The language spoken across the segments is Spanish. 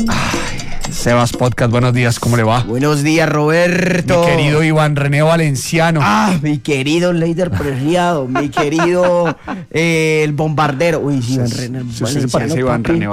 Sebas Podcast, buenos días, ¿cómo le va? Buenos días, Roberto. Mi querido Iván René Valenciano. Mi querido Leider Preciado, mi querido el bombardero. Uy, sí, Iván René. Se parece a Iván René.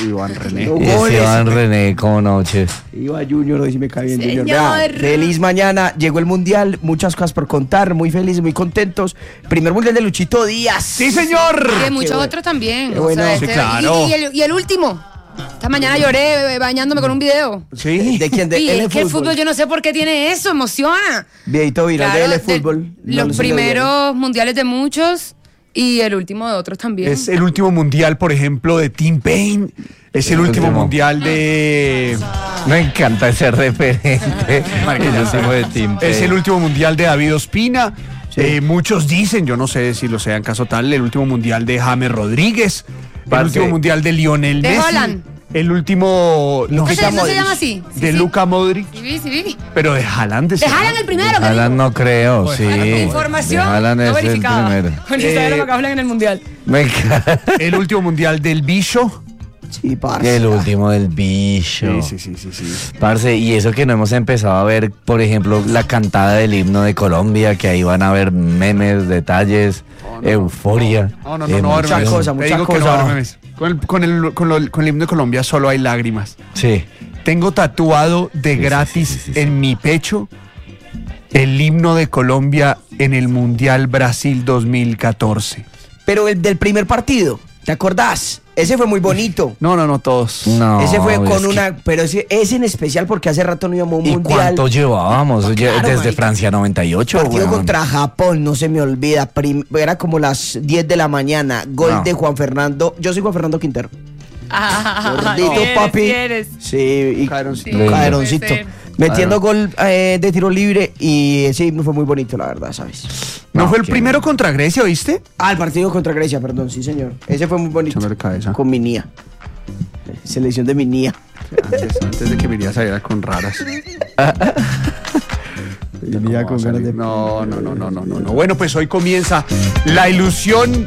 Ese Iván René, ¿cómo noches? Iba Junior, hoy sí me cae bien Junior. Señor. Vea, feliz mañana, llegó el Mundial, muchas cosas por contar, muy felices, muy contentos. Primer Mundial de Luchito Díaz. ¡Sí, señor! Y de muchos otros también. Qué bueno. Sí, claro. Y el último. Esta mañana lloré bañándome con un video. Sí. ¿De quién? De Y es que el L-Fútbol. fútbol yo no sé por qué tiene eso, emociona. Videito viral Claro, de L-Fútbol. los primeros mundiales de muchos y el último de otros también. Es el último mundial, por ejemplo, de Tim Payne. Es el último mundial de... Me encanta ese referente. El último de Tim Es Payne. el último mundial de David Ospina. Muchos dicen, yo no sé si lo sean caso tal, el último mundial de James Rodríguez. El Parce. último mundial de Lionel De Messi. Haaland. El último... ¿No se llama así? De Luka Modric. Sí. Pero de Haaland. De Haaland el primero que Haaland dijo. no creo, sí. Información Haaland no es el verificada. primero. Con Instagram lo que hablan en el mundial. Me encanta. El último mundial del Bicho. Sí, parce. El último del bicho. Sí. Parce, y eso que no hemos empezado a ver, por ejemplo, la cantada del himno de Colombia, que ahí van a ver memes, detalles, euforia. No, mucha memes. cosa, Te mucha digo que no cosa. va a haber memes. Con el himno de Colombia solo hay lágrimas. Sí. Tengo tatuado de gratis sí. en mi pecho el himno de Colombia en el Mundial Brasil 2014. Pero el del primer partido, ¿te acordás? Ese fue muy bonito. No, todos. No. Ese fue con es que- una, pero ese en especial porque hace rato no íbamos a un ¿Y mundial. cuánto llevábamos? Claro, Desde marica. Francia 98, Partido weón. contra Japón, no se me olvida. Era como las 10 de la mañana. Gol No. de Juan Fernando. Yo soy Juan Fernando Quintero. Gordito, sí eres, papi. sí eres. Sí, y Caderoncito. Sí. caderoncito. Puede ser. Metiendo gol de tiro libre y sí, fue muy bonito, la verdad, ¿sabes? ¿No No, fue el qué primero contra Grecia, oíste? El partido contra Grecia, perdón, sí, señor. Ese fue muy bonito. Echándole cabeza. Con Minía. Selección de Minía. Antes de que viniera a ir con raras. Minía con ganas de... No. Bueno, pues hoy comienza la ilusión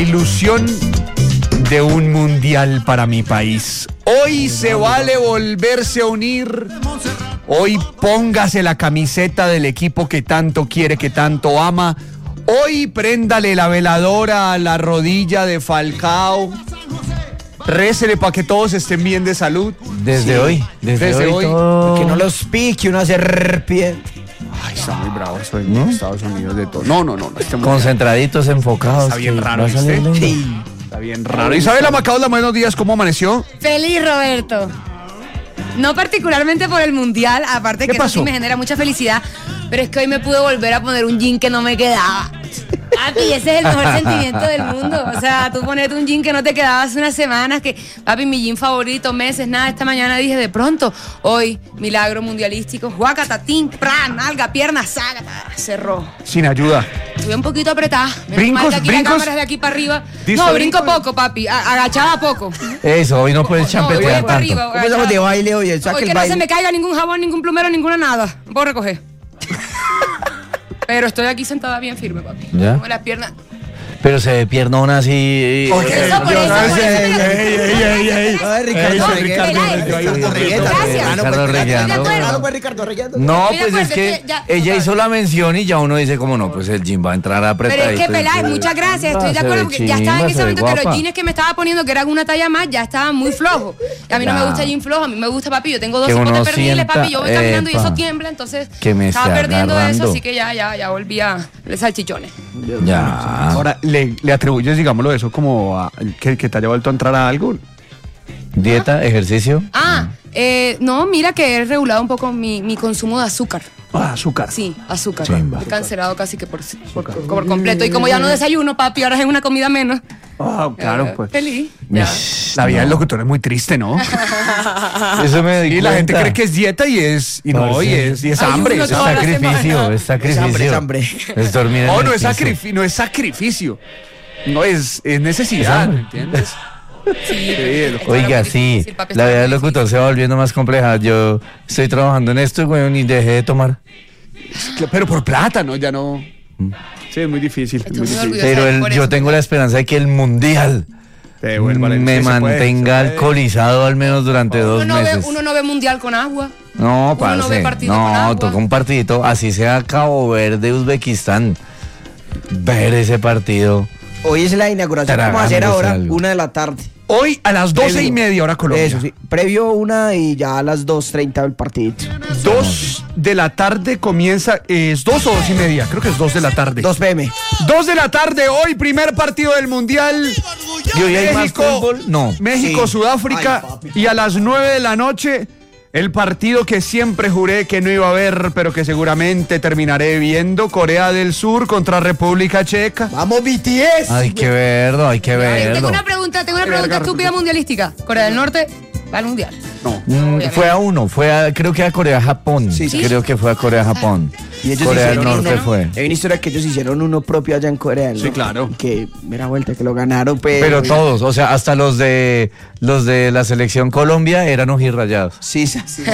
de un mundial para mi país. Hoy se vale volverse a unir. Hoy póngase la camiseta del equipo que tanto quiere, que tanto ama. Hoy préndale la veladora a la rodilla de Falcao. Récele para que todos estén bien de salud. Desde hoy. Desde hoy. todo- Que no los pique una serpiente. Ay, está muy bravo eso de Estados Unidos de todo. No. Este mundial Concentraditos, enfocados. está bien que raro, va a salir ¿viste? lindo. Está bien raro. Isabela Macaulay, buenos días, ¿cómo amaneció? Feliz, Roberto. No particularmente por el mundial, aparte ¿Qué que eso pasó? sí me genera mucha felicidad, pero es que hoy me pude volver a poner un jean que no me quedaba. Papi, ese es el mejor sentimiento del mundo. O sea, tú ponete un jean que no te quedaba hace unas semanas, que, papi, mi jean favorito, meses, nada, esta mañana dije de pronto, hoy, milagro mundialístico, guacatatín, nalga, pierna, saga, cerró. Sin ayuda. Estuve un poquito apretada. Menos ¿Brincos, mal que aquí brincos? la cámara es de aquí para arriba. ¿Diste No, brinco brincos? poco, papi, agachada poco. Eso, hoy no puedes No, voy champetear para tanto. arriba, ¿Cómo estamos de baile hoy? El saque Hoy el que no baile. se me caiga ningún jabón, ningún plumero, ninguna nada. Puedo recoger. Pero estoy aquí sentada bien firme, papi. ¿Ya? Tengo las piernas. Pero se ve piernona así. Por eso, por eso. Ay, Ricardo No, Reguero. Ricardo Reguero. Gracias. Ricardo Reguero. Claro, pues, Ricardo Reguero. No, Estoy de pues es acuerdo, que es que ya- ella total. hizo la mención y ya uno dice como no, pues el jean va a entrar apretadito. Pero es que, Peláez, muchas gracias. Estoy de acuerdo porque ya estaba en ese momento que los jeans que me estaba poniendo, que eran una talla más, ya estaban muy flojos. Y a mí no me Ya. gusta jean flojo, a mí me gusta, papi. Yo tengo dos Que hipos uno de perniles, sienta- papi. Yo voy caminando y eso epa. tiembla, entonces Que me estaba esté perdiendo agarrando. eso, así que ya volví a salchichones. Ya. Ahora, ¿le atribuyes, digámoslo, eso como a que te haya vuelto a entrar a algo? Dieta, ejercicio. No, mira que he regulado un poco mi consumo de azúcar. Azúcar. Sí, azúcar. Chimba. He cancelado casi que por completo. Y como ya no desayuno, papi, ahora es una comida menos. Claro, pues. Feliz. Ya. La vida del locutor es muy triste, ¿no? Eso me di Y la gente cuenta. cree que es dieta y es hambre. Ayuno Es toda la sacrificio, semana. es sacrificio. Es hambre. Es dormir en No, el no es piso. no es sacrificio. No es necesidad, hambre. ¿entiendes? Sí, Oiga, sí, la vida del locutor se va volviendo más compleja. Yo estoy trabajando en esto, güey, y dejé de tomar. Pero por plata, ¿no? Ya no. Sí, es muy difícil. es Estoy muy muy difícil. orgullosa. Pero por yo eso. tengo la esperanza de que el mundial me mantenga alcoholizado al menos durante 2 meses. Uno no ve mundial con agua. No, parce, no ve partido con agua. toca un partidito, así sea Cabo Verde, Uzbekistán. Ver ese partido. Hoy es la inauguración, vamos a hacer ahora algo. 1 de la tarde. Hoy a las 12:30 hora Colombia. Eso sí, previo 1 y ya a las 2:30 el partidito. 2 de la tarde comienza, ¿es 2 o 2:30? Creo que es 2 de la tarde. 2 p.m. 2 de la tarde, hoy primer partido del Mundial. ¿Y hoy hay más México, fútbol? No. México, Sí. Sudáfrica. Ay, papi. Y a las 9 de la noche, el partido que siempre juré que no iba a ver, pero que seguramente terminaré viendo, Corea del Sur contra República Checa. ¡Vamos, BTS! Hay que verlo, hay que Tengo verlo. una pregunta estúpida mundialística. Corea del Norte va al mundial. No. Fue a uno, creo que a Corea-Japón. Sí, sí. Creo que fue a Corea-Japón. Y ellos Corea del hicieron Norte uno. fue. Hay una historia que ellos hicieron uno propio allá en Corea, ¿no? Sí, claro. Y que, mira vuelta, que lo ganaron, Pero todos, o sea, hasta los de la selección Colombia eran ojirrayados. Sí, sí, sí.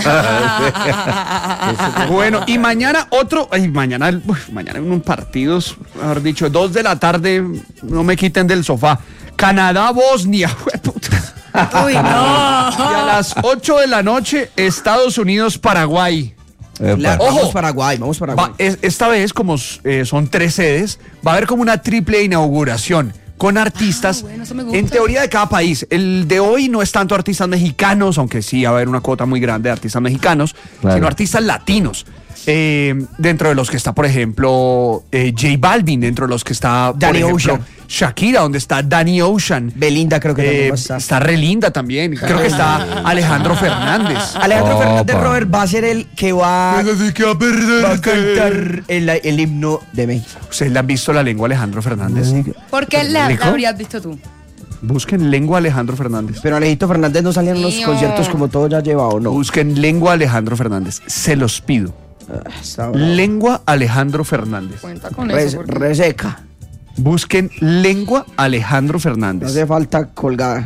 Bueno, y mañana mañana en un partidos, mejor dicho, 2 de la tarde, no me quiten del sofá. Canadá-Bosnia. Uy, no. Y a las 8 de la noche, Estados Unidos-Paraguay. Ojo. Vamos Paraguay, vamos Paraguay. Esta vez, como son 3 sedes, va a haber como una triple inauguración con artistas, bueno, eso me gusta. en teoría de cada país. El de hoy no es tanto artistas mexicanos, aunque sí va a haber una cuota muy grande de artistas mexicanos, Claro. sino artistas latinos. Dentro de los que está, por ejemplo, J Balvin, dentro de los que está, por Danny ejemplo, Ocean. Shakira, donde está Danny Ocean. Belinda creo que también va a estar. Está re linda también. Creo que está Alejandro Fernández. Alejandro Opa. Fernández Robert va a ser el que va a cantar el himno de México. ¿Ustedes le han visto la lengua a Alejandro Fernández? ¿Por qué la ¿Rico? habrías visto tú? Busquen lengua Alejandro Fernández. Pero Alejito Fernández no salían en los Mío. conciertos como todo ya llevado, ¿no? Busquen lengua Alejandro Fernández. Se los pido. Está bravo. Lengua Alejandro Fernández. Cuenta con Res- eso. porque- reseca. Busquen lengua Alejandro No Fernández. hace falta colgar.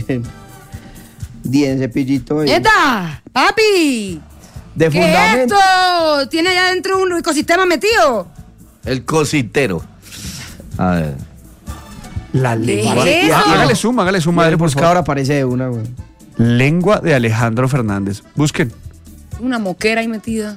10 cepillito. ¡Nieta! ¡Papi! De ¿Qué es fundamento. esto? ¿Tiene allá adentro un ecosistema metido? El cositero. A ver. La lengua. ¿Qué es eso? Hágale suma, madre, por favor. Ahora aparece de una, güey. Lengua de Alejandro Fernández. Busquen. Una moquera ahí metida.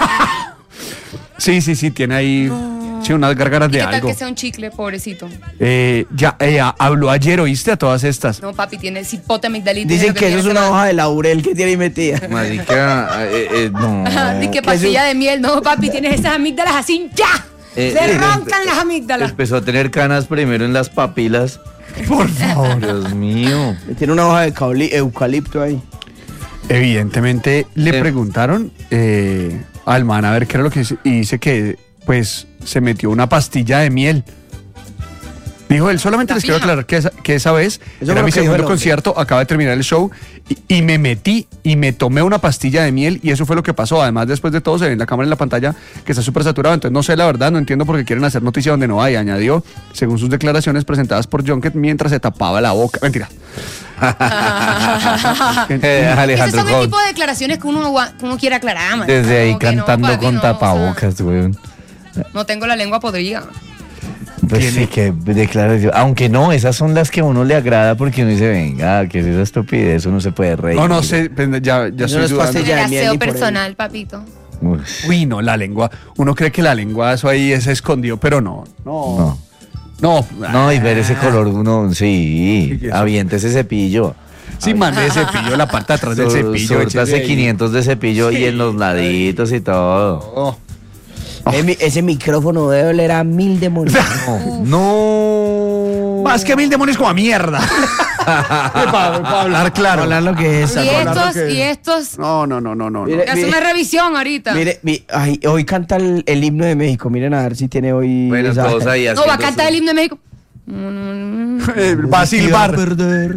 Sí, tiene ahí sí, unas gárgaras ¿Y de qué tal algo. que sea un chicle, pobrecito? Habló ayer, ¿oíste? A todas estas. No, papi, tiene cipote amigdalita. Dicen que eso es una hoja de laurel que tiene ahí metida. Marica, no. Di que que pastilla eso- de miel. No, papi, tienes esas amígdalas así, ¡ya! Se roncan las amígdalas. Empezó a tener canas primero en las papilas. Por favor. Dios mío. Tiene una hoja de eucalipto ahí. Evidentemente le Sí. preguntaron al man a ver qué era lo que dice, y dice que pues se metió una pastilla de miel. Dijo él, solamente ¿La les quiero fija? aclarar que esa vez Eso era fue mi lo que dijo el segundo hombre. concierto, acaba de terminar el show y me metí y me tomé una pastilla de miel y eso fue lo que pasó. Además, después de todo se ve en la cámara en la pantalla que está súper saturado, entonces no sé la verdad, no entiendo por qué quieren hacer noticia donde no hay. Añadió, según sus declaraciones presentadas por Junket mientras se tapaba la boca. Mentira. Esos Alejandro son el Cox. tipo de declaraciones que uno quiere aclarar, man. Desde ahí Como que no, cantando papi, con no, o sea, tapabocas, weón. no tengo la lengua podrida. Pues sí, que declaración. Aunque no, esas son las que a uno le agrada porque uno dice, venga, que es esa estupidez, uno se puede reír. No sé, ya Eso estoy no es dudando. pastilla de El miel aseo ni por personal, papito. Uf, Uy, no, la lengua. Uno cree que la lengua, eso ahí es escondido, pero no. no. No. No, y ver ese color, uno, sí, ¿Y eso? aviente ese cepillo. Sí, mande ese cepillo, la parte de atrás del cepillo. Hace échese ahí. 500 de cepillo y en los laditos y todo. Oh. Ese micrófono debe oler a 1000 demonios. No. Más que 1000 demonios como a mierda. Para hablar claro. Hablar lo que es. Y Hablando estos, que- y estos. No. Mire, Hace una revisión ahorita. Mire, ay, hoy canta el himno de México. Miren a ver si tiene hoy. Bueno, esa- todos ahí No, va a haciendo cantar su- el himno de México. Va a silbar. Perder.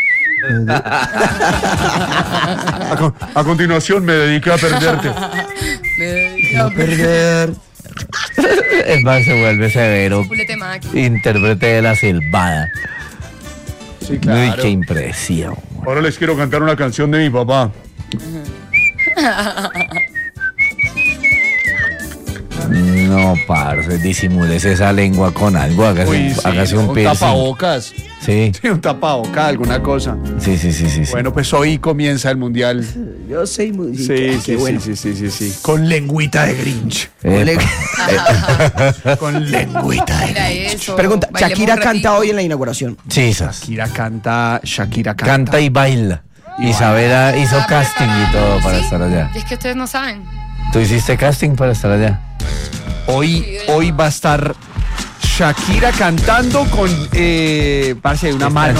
A continuación me dediqué a perderte. Perder. Es más, se vuelve severo. Culete maqui. Intérprete de la silbada. Sí, Uy, qué impresión. Ahora les quiero cantar una canción de mi papá. No, parce, disimúlese esa lengua con algo. Hágase, Uy, sí, hágase un con piercing. tapabocas. Sí, Sí, un tapaboca, alguna cosa. sí. Bueno, pues hoy comienza el mundial. Yo soy muy... Sí, qué sí, bueno. sí. Con lengüita de Grinch. Con lengüita de Mira Grinch. eso. Pregunta, bailemos Shakira un ratito. canta hoy en la inauguración. Sí, sas. Shakira canta. Canta y baila. Isabela hizo casting y todo para estar allá. Y es que ustedes no saben. ¿Tú hiciste casting para estar allá? Hoy va a estar Shakira cantando con, parce, una mano